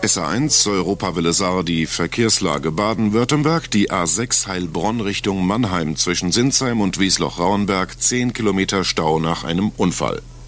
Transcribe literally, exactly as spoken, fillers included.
S A eins Europawelle Saar, die Verkehrslage Baden-Württemberg, die A sechs Heilbronn Richtung Mannheim zwischen Sinsheim und Wiesloch-Rauenberg, zehn Kilometer Stau nach einem Unfall.